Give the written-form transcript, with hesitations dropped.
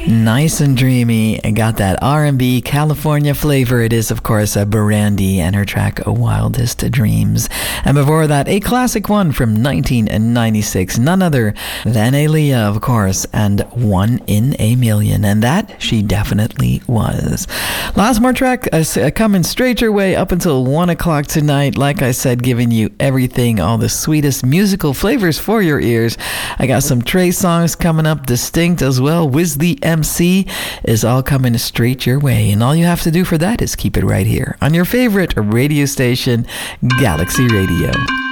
Nice and dreamy. And got that R&B California flavor. It is, of course, Brandy and her track Wildest Dreams. And before that, a classic one from 1996. None other than Aaliyah, of course, and One in a Million. And that she definitely was. Lots more track coming straight your way up until 1 o'clock tonight. Like I said, giving you everything, all the sweetest musical flavors for your ears. I got some Trey songs coming up, Distinct as well. Wiz the MC is all coming straight your way. And all you have to do for that is keep it right here on your favorite radio station, Galaxy Radio.